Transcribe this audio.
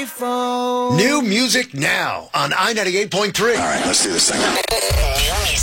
iPhone. New music now on I-98.3. All right, let's do this thing.